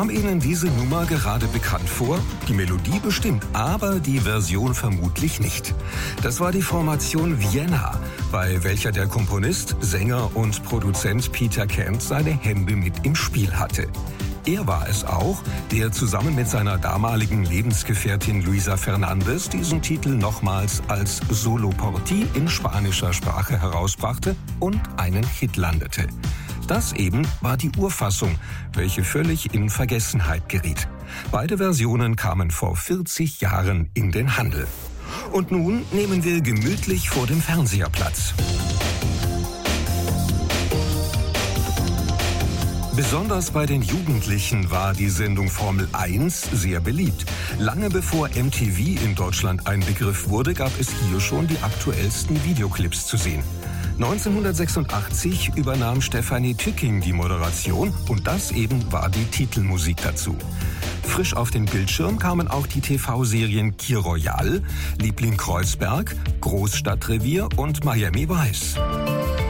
Kam Ihnen diese Nummer gerade bekannt vor? Die Melodie bestimmt, aber die Version vermutlich nicht. Das war die Formation Vienna, bei welcher der Komponist, Sänger und Produzent Peter Kent seine Hände mit im Spiel hatte. Er war es auch, der zusammen mit seiner damaligen Lebensgefährtin Luisa Fernandez diesen Titel nochmals als Solo-Portie in spanischer Sprache herausbrachte und einen Hit landete. Das eben war die Urfassung, welche völlig in Vergessenheit geriet. Beide Versionen kamen vor 40 Jahren in den Handel. Und nun nehmen wir gemütlich vor dem Fernseher Platz. Besonders bei den Jugendlichen war die Sendung Formel 1 sehr beliebt. Lange bevor MTV in Deutschland ein Begriff wurde, gab es hier schon die aktuellsten Videoclips zu sehen. 1986 übernahm Stefanie Tücking die Moderation und das eben war die Titelmusik dazu. Frisch auf den Bildschirm kamen auch die TV-Serien Kir Royal, Liebling Kreuzberg, Großstadtrevier und Miami Vice.